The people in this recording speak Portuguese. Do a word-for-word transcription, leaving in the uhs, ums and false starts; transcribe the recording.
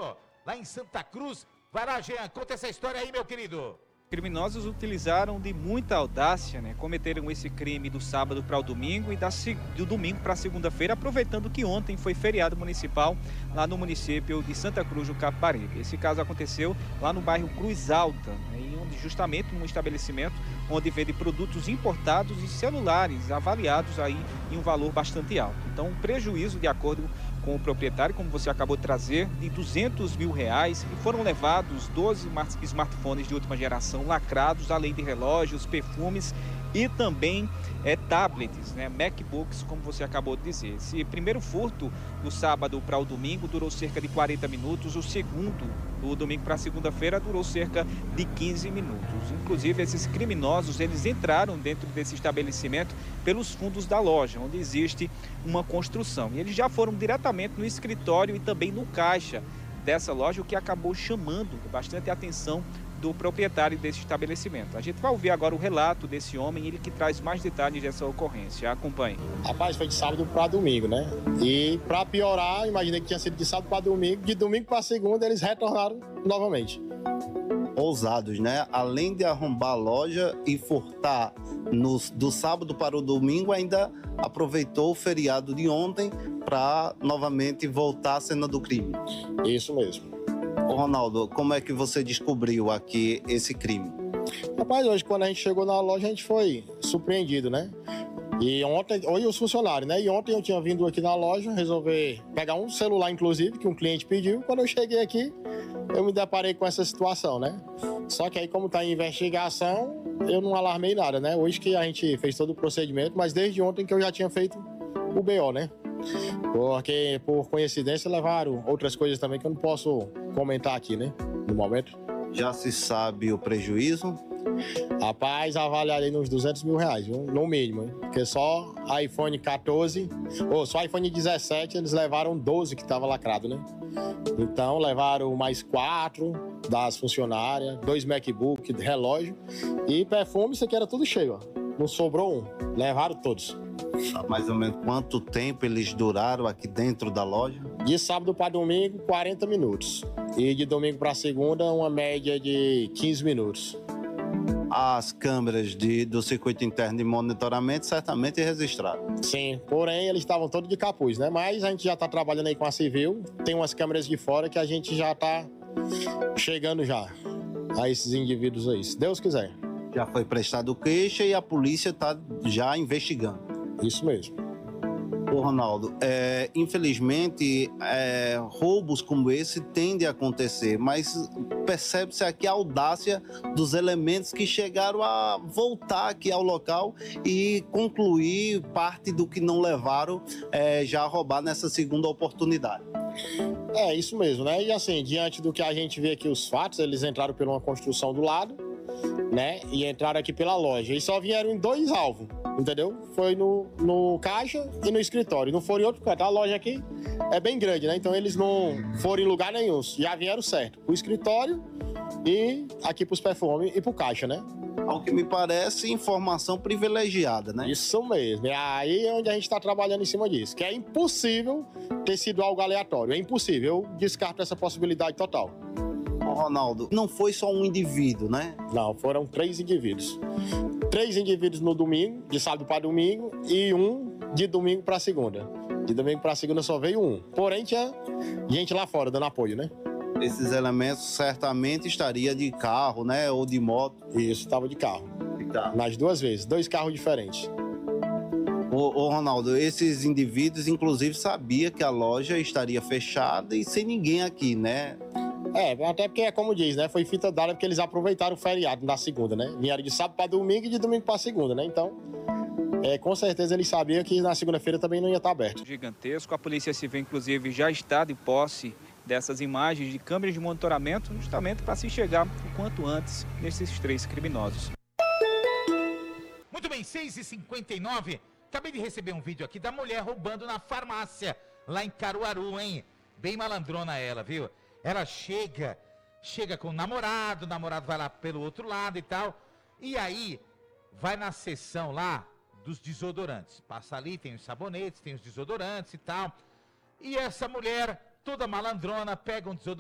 ó, lá em Santa Cruz. Vai lá, Jean, conta essa história aí, meu querido. Criminosos utilizaram de muita audácia, né? Cometeram esse crime do sábado para o domingo e da, do domingo para a segunda-feira, aproveitando que ontem foi feriado municipal lá no município de Santa Cruz do Capibaribe. Esse caso aconteceu lá no bairro Cruz Alta, né? Onde, justamente num estabelecimento onde vende produtos importados e celulares avaliados aí em um valor bastante alto. Então, um prejuízo, de acordo com o proprietário, como você acabou de trazer, de duzentos mil reais, e foram levados doze smartphones de última geração lacrados, além de relógios, perfumes e também é, tablets, né, MacBooks, como você acabou de dizer. Esse primeiro furto do sábado para o domingo durou cerca de quarenta minutos, o segundo, do domingo para a segunda-feira, durou cerca de quinze minutos. Inclusive, esses criminosos, eles entraram dentro desse estabelecimento pelos fundos da loja, onde existe uma construção. E eles já foram diretamente no escritório e também no caixa dessa loja, o que acabou chamando bastante a atenção do proprietário desse estabelecimento. A gente vai ouvir agora o relato desse homem, ele que traz mais detalhes dessa ocorrência. Acompanhe. Rapaz, foi de sábado para domingo, né? E para piorar, imaginei que tinha sido de sábado para domingo, de domingo para segunda eles retornaram novamente. Ousados, né? Além de arrombar a loja e furtar nos, do sábado para o domingo, ainda aproveitou o feriado de ontem para novamente voltar à cena do crime. Isso mesmo. Ô Ronaldo, como é que você descobriu aqui esse crime? Rapaz, hoje quando a gente chegou na loja, a gente foi surpreendido, né? E ontem, hoje os funcionários, né? E ontem eu tinha vindo aqui na loja resolver pegar um celular, inclusive, que um cliente pediu. Quando eu cheguei aqui, eu me deparei com essa situação, né? Só que aí, como está em investigação, eu não alarmei nada, né? Hoje que a gente fez todo o procedimento, mas desde ontem que eu já tinha feito o B O, né? Porque, por coincidência, levaram outras coisas também que eu não posso comentar aqui, né? No momento. Já se sabe o prejuízo? Rapaz, avaliarei nos duzentos mil reais, viu? No mínimo, hein? Porque só iPhone quatorze, ou só iPhone dezessete, eles levaram doze que estava lacrado, né? Então, levaram mais quatro das funcionárias, dois MacBook, relógio e perfume, isso aqui era tudo cheio, ó. Não sobrou um, levaram todos. Mais ou menos quanto tempo eles duraram aqui dentro da loja? De sábado para domingo, quarenta minutos. E de domingo para segunda, uma média de quinze minutos. As câmeras de, do circuito interno de monitoramento certamente registraram. Sim, porém eles estavam todos de capuz, né? Mas a gente já está trabalhando aí com a civil, tem umas câmeras de fora que a gente já está chegando já a esses indivíduos aí, se Deus quiser. Já foi prestado queixa e a polícia está já investigando. Isso mesmo. Ô Ronaldo, é, infelizmente é, roubos como esse tendem a acontecer, mas percebe-se aqui a audácia dos elementos que chegaram a voltar aqui ao local e concluir parte do que não levaram é, já a roubar nessa segunda oportunidade. É, isso mesmo, né? E assim, diante do que a gente vê aqui os fatos, eles entraram por uma construção do lado, né? E entraram aqui pela loja. E só vieram em dois alvos, entendeu? Foi no, no caixa e no escritório. Não foram em outro canto. A loja aqui é bem grande, né? Então eles não foram em lugar nenhum. Já vieram certo. Pro escritório e aqui pros perfumes e pro caixa, né? Ao que me parece, informação privilegiada, né? Isso mesmo. É aí onde a gente tá trabalhando em cima disso. Que é impossível ter sido algo aleatório. É impossível. Eu descarto essa possibilidade total. Ô Ronaldo, não foi só um indivíduo, né? Não, foram três indivíduos. Três indivíduos no domingo, de sábado para domingo, e um de domingo para segunda. De domingo para segunda só veio um. Porém, tinha gente lá fora dando apoio, né? Esses elementos certamente estaria de carro, né? Ou de moto. Isso, estava de carro. De carro. Nas duas vezes, dois carros diferentes. Ô, ô Ronaldo, esses indivíduos, inclusive, sabia que a loja estaria fechada e sem ninguém aqui, né? É, até porque, como diz, né? Foi fita dada porque eles aproveitaram o feriado na segunda, né? Vieram de sábado para domingo e de domingo para segunda, né? Então, é, com certeza eles sabiam que na segunda-feira também não ia estar aberto. Gigantesco. A Polícia Civil, inclusive, já está de posse dessas imagens de câmeras de monitoramento, justamente para se chegar o quanto antes nesses três criminosos. Muito bem, seis e cinquenta e nove. Acabei de receber um vídeo aqui da mulher roubando na farmácia, lá em Caruaru, hein? Bem malandrona ela, viu? Ela chega, chega com o namorado, o namorado vai lá pelo outro lado e tal. E aí, vai na seção lá dos desodorantes. Passa ali, tem os sabonetes, tem os desodorantes e tal. E essa mulher, toda malandrona, pega um desodorante.